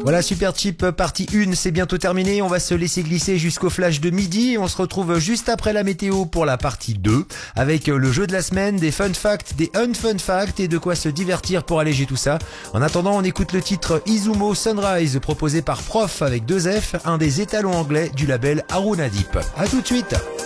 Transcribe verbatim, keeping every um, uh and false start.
Voilà, Super Chip partie un, c'est bientôt terminé. On va se laisser glisser jusqu'au flash de midi. On se retrouve juste après la météo pour la partie deux, avec le jeu de la semaine, des fun facts, des unfun facts et de quoi se divertir pour alléger tout ça. En attendant, on écoute le titre Izumo Sunrise proposé par Prof avec deux F, un des étalons anglais du label Aruna Deep. À tout de suite.